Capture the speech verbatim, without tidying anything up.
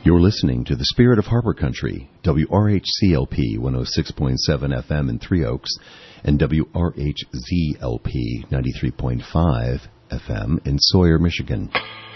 You're listening to the Spirit of Harbor Country, W R H C L P one oh six point seven F M in Three Oaks and W R H Z L P ninety-three point five F M in Sawyer, Michigan.